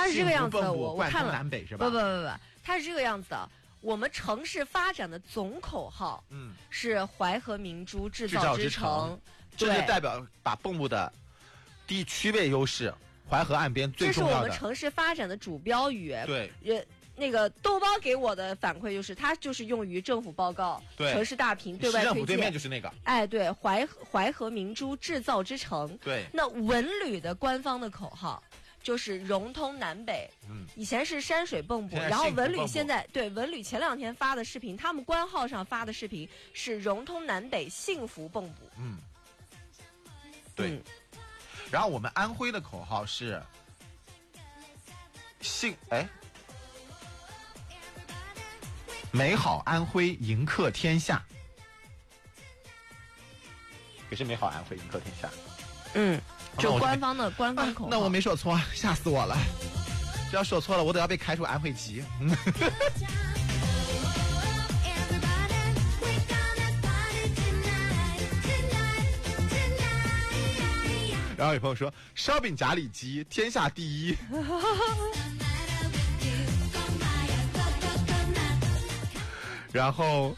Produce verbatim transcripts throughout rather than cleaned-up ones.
它是这个样子的，我我看了， 南北是吧？ 不不不不，它是这个样子的。我们城市发展的总口号，嗯，是淮河明珠制造之城， 这就代表把蚌埠的第一区位优势，淮河岸边最重要的， 这是我们城市发展的主标语。 对， 也那个豆包给我的反馈就是，它就是用于政府报告、 对城市大评对外推荐。 市政府对面就是那个， 哎，对，淮淮河明珠制造之城。 对， 那文旅的官方的口号。就是融通南北，嗯，以前是山水蚌埠，然后文旅现在对文旅前两天发的视频，他们官号上发的视频是融通南北，幸福蚌埠， 嗯，对。嗯、然后我们安徽的口号是幸哎，美好安徽迎客天下，也是美好安徽迎客天下， 嗯。就官方的官方口号、 啊，那我没说错，吓死我了！只要说错了，我都要被开除安徽籍。然后有朋友说，烧饼夹里脊，天下第一。然后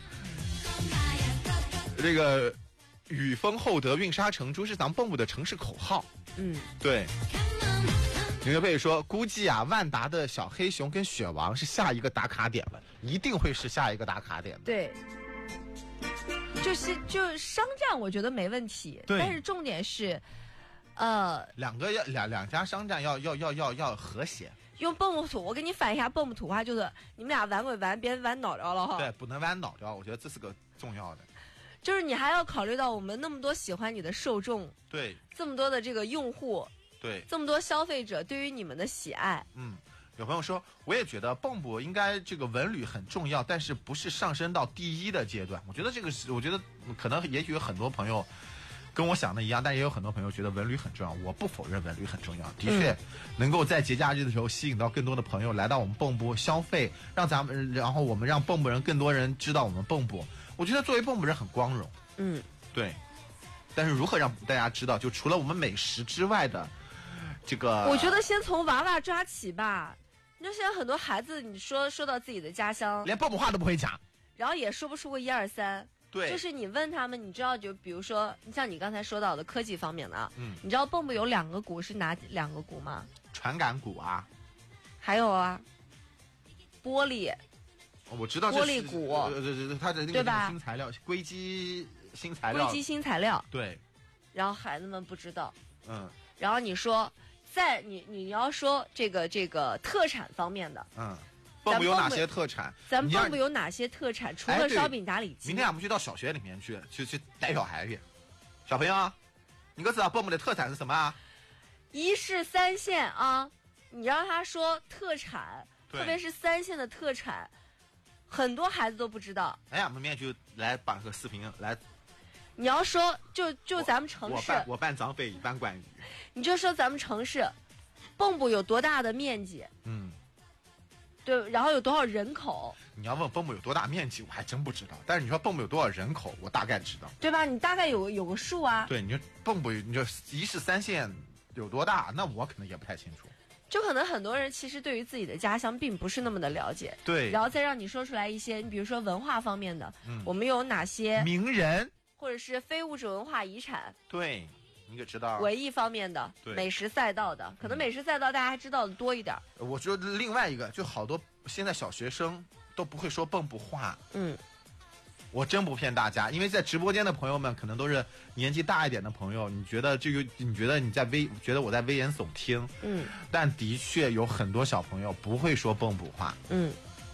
这个。雨丰厚德运沙成珠是咱们蚌埠的城市口号。嗯，对。牛牛贝说，估计啊，万达的小黑熊跟雪王是下一个打卡点了，一定会是下一个打卡点的。 对，就是就商战，我觉得没问题。 对， 但是重点是，呃， 两个要两两家商战要要要要要和谐。 用蚌埠土，我给你反一下蚌埠土话，就是你们俩玩归玩，别玩脑掉了哈。 对，不能玩脑掉，我觉得这是个重要的。 就是你还要考虑到我们那么多喜欢你的受众， 对， 这么多的这个用户， 对， 这么多消费者对于你们的喜爱。 嗯，有朋友说，我也觉得蚌埠应该这个文旅很重要，但是不是上升到第一的阶段。我觉得这个是，我觉得可能也许有很多朋友跟我想的一样，但也有很多朋友觉得文旅很重要。我不否认文旅很重要，的确、嗯、能够在节假日的时候吸引到更多的朋友来到我们蚌埠消费，让咱们，然后我们让蚌埠人更多人知道我们蚌埠。我觉得作为蚌埠人很光荣， 嗯， 对。但是如何让大家知道，就除了我们美食之外的这个， 我觉得先从娃娃抓起吧。你说现在很多孩子，你说说到自己的家乡， 连蚌埠话都不会讲， 然后也说不出个一二三。 对， 就是你问他们，你知道，就比如说，像你刚才说到的科技方面的啊， 嗯， 你知道蚌埠有两个股是哪两个股吗？ 传感股啊， 还有啊，玻璃。 我知道玻璃股， 呃，它的那个新材料，硅基新材料， 硅基新材料， 对。 然后孩子们不知道， 嗯。 然后你说，在你你要说这个这个特产方面的， 嗯，蚌埠有哪些特产？ 咱们蚌埠有哪些特产？除了烧饼打里脊， 明天俺们去到小学里面去，去去带小孩去。小朋友，你可知道蚌埠的特产是什么啊？ 一市三县啊，你让他说特产，特别是三县的特产。很多孩子都不知道。 哎呀，我们明天就来把个视频来。 你要说就就咱们城市， 我办我办张飞，一般关羽。 你就说咱们城市，蚌埠有多大的面积？ 嗯， 对，然后有多少人口？ 你要问蚌埠有多大面积，我还真不知道。但是你说蚌埠有多少人口，我大概知道， 对吧？你大概有有个数啊。 对，你说蚌埠，你说一市三县有多大，那我可能也不太清楚。 就可能很多人其实对于自己的家乡并不是那么的了解， 对， 然后再让你说出来一些，你比如说文化方面的，嗯，我们有哪些名人， 或者是非物质文化遗产， 对，你可知道， 文艺方面的， 对， 美食赛道的，可能美食赛道大家还知道的多一点。 嗯、我觉得另外一个，就好多现在小学生都不会说蚌埠话， 嗯。 我真不骗大家，因为在直播间的朋友们可能都是年纪大一点的朋友，你觉得这个，你觉得你在危，觉得我在危言耸听， 嗯， 但的确有很多小朋友不会说蚌埠话， 嗯。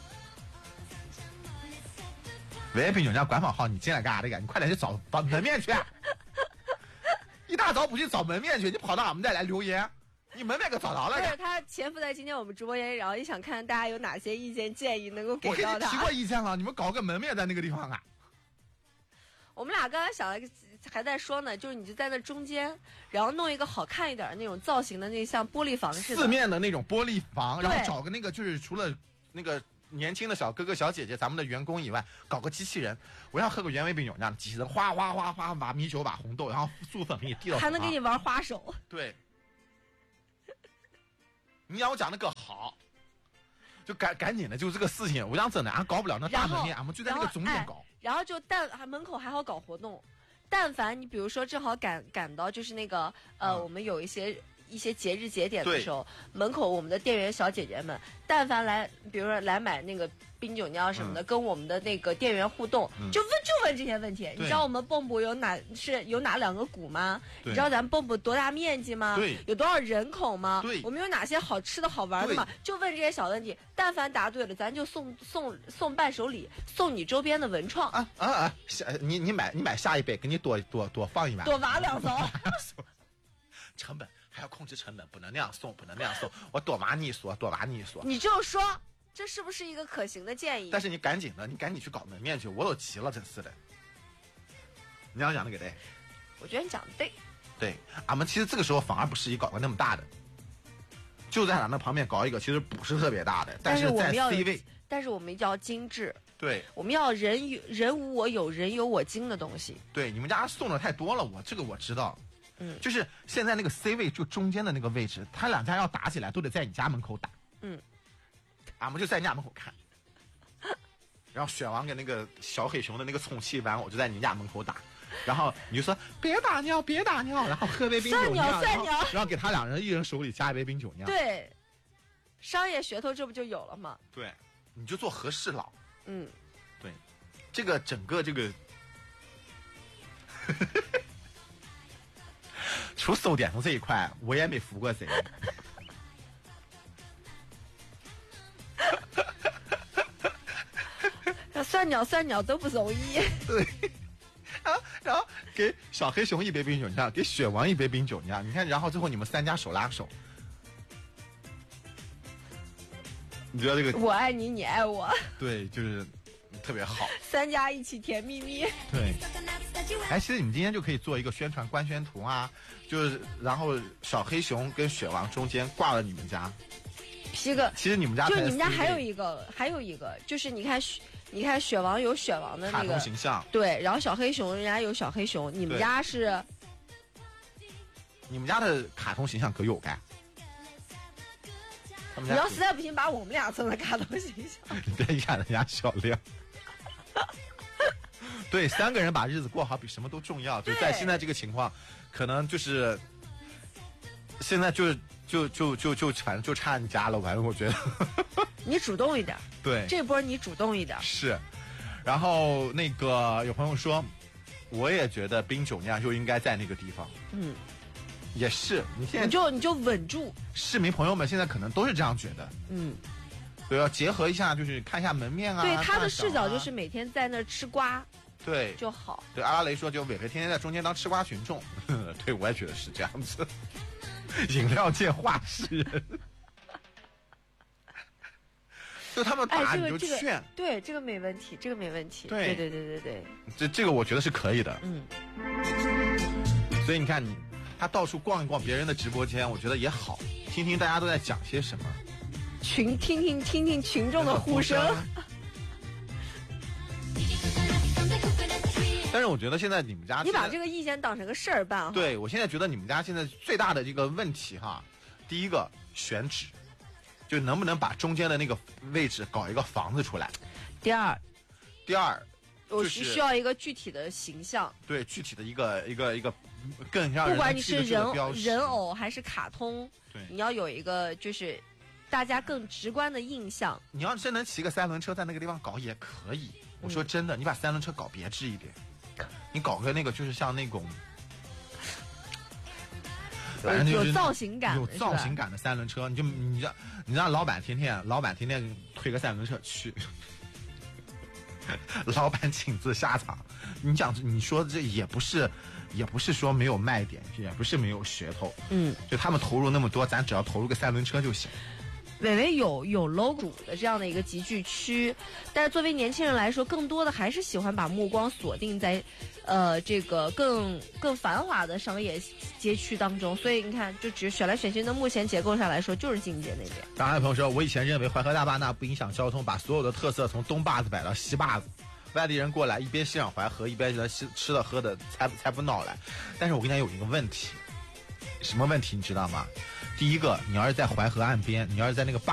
喂，饼酒家管访号，你进来干啥的呀？你快点去找找门面去，一大早不去找门面去，你跑到俺们这来留言，你门面可找着了。 不是，他潜伏在今天我们直播间，然后也想看大家有哪些意见建议能够给到他。 我给你提过意见了，你们搞个门面在那个地方啊。 我们俩刚才想了，还在说呢，就是你就在那中间，然后弄一个好看一点的那种造型的，那像玻璃房似的， 四面的那种玻璃房，然后找个那个就是除了那个年轻的小哥哥小姐姐，咱们的员工以外，搞个机器人，我要喝个原味饼酒那样的机器人，哗哗哗哗把米酒把红豆，然后素粉给你递到， 还能给你玩花手。 对。 你让我讲那个好，就赶赶紧的，就这个事情，我想整的，俺搞不了那大门面，俺们就在那个终点搞。 然后就但还门口还好搞活动，但凡你比如说正好赶赶到就是那个呃、嗯、我们有一些一些节日节点的时候，门口我们的店员小姐姐们，但凡来比如说来买那个冰酒酿什么的、嗯、跟我们的那个店员互动、嗯、就问就问这些问题。你知道我们蚌埠有哪是有哪两个股吗？你知道咱们蚌埠多大面积吗？ 对， 有多少人口吗？ 对， 我们有哪些好吃的好玩的吗？就问这些小问题，但凡答对了咱就送送送伴手礼，送你周边的文创啊啊啊！你你买你买下一杯给你多多多放一碗， 多挖两勺成本还要控制成本，不能那样送，不能那样送。我多挖你一说，多挖你一说。 你就说这是不是一个可行的建议？ 但是你赶紧的，你赶紧去搞门面去，我都急了，真是的。你要讲的给对， 我觉得你讲的对。 对，俺们其实这个时候反而不适宜搞个那么大的，就在俺那旁边搞一个，其实不是特别大的，但是在 C 位。 但是我们要精致。 对， 我们要人有人无我有，人有我精的东西。 对，你们家送的太多了，我这个我知道。 嗯， 就是现在那个 C 位就中间的那个位置，他两家要打起来都得在你家门口打。 嗯， 俺们就在你家门口看，然后选完给那个小黑熊的那个充气完，我就在你家门口打，然后你就说别打尿，别打尿，然后喝杯冰酒酿，然后然后给他两人一人手里加一杯冰酒酿。 对，商业噱头这不就有了吗？ 对，你就做和事佬。 嗯， 对，这个整个这个。除收点头这一块，我也没服过谁。 算鸟算鸟都不容易。 对，然后然后给小黑熊一杯冰酒酿，给雪王一杯冰酒酿，你看，然后最后你们三家手拉手，你觉得这个？ 我爱你，你爱我。 对，就是特别好。 三家一起甜蜜蜜。 对。哎，其实你们今天就可以做一个宣传官宣图啊，就是然后小黑熊跟雪王中间挂了你们家， 批个。 其实你们家就你们家还有一个，还有一个就是你看，你看雪王有雪王的那个卡通形象， 对，然后小黑熊人家有小黑熊，你们家是？ 你们家的卡通形象可有该？ 你要实在不行，把我们俩做成卡通形象。 你别看人家小亮。对，三个人把日子过好比什么都重要。就在现在这个情况，可能就是现在就就就就就反正就差你家了。完了，我觉得你主动一点。 对， 这波你主动一点。 是，然后那个有朋友说，我也觉得冰酒酿就应该在那个地方。 嗯， 也是。你现在你就你就稳住。 市民朋友们现在可能都是这样觉得。 嗯。 对，要结合一下，就是看一下门面啊。 对，他的视角就是每天在那吃瓜。 对， 就好。 对，阿拉蕾说就伟哥天天在中间当吃瓜群众。对，我也觉得是这样子。饮料界话事人。就他们打、 哎、 你就劝、 这个。对，这个没问题，这个没问题。 对对对对对对。 这这个我觉得是可以的。 嗯。 所以你看你，他到处逛一逛别人的直播间，我觉得也好，听听大家都在讲些什么。 群听听听听群众的呼声。 但是我觉得现在你们家， 你把这个意见当成个事儿办。 对，我现在觉得你们家现在最大的这个问题哈，第一个选址，就能不能把中间的那个位置搞一个房子出来。 第二， 第二， 我是需要一个具体的形象。 对，具体的一个一个一个更让人不管你是人人偶还是卡通， 对， 你要有一个就是大家更直观的印象。 你要真能骑个三轮车在那个地方搞也可以。我说真的，你把三轮车搞别致一点。你搞个那个就是像那种，反正就是有造型感、 有造型感的三轮车，你就你让你让老板天天老板天天推个三轮车去，老板亲自下场。你讲你说这也不是，也不是说没有卖点，也不是没有噱头。 嗯， 就他们投入那么多，咱只要投入个三轮车就行。 伟伟有有 logo 的这样的一个集聚区，但是作为年轻人来说，更多的还是喜欢把目光锁定在，呃，这个更更繁华的商业街区当中。所以你看，就只选来选去的，目前结构上来说，就是金街那边。 当然，有朋友说，我以前认为淮河大坝那不影响交通，把所有的特色从东坝子摆到西坝子，外地人过来一边欣赏淮河，一边觉得吃的喝的才才不闹来。但是我跟你讲有一个问题，什么问题你知道吗？ 第一个，你要是在淮河岸边，你要是在那个坝